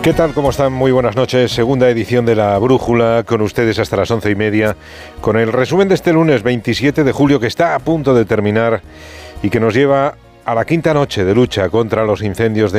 ¿Qué tal? ¿Cómo están? Muy buenas noches. Segunda edición de La Brújula, con ustedes hasta las 11:30, con el resumen de este lunes 27 de julio, que está a punto de terminar y que nos lleva a la quinta noche de lucha contra los incendios de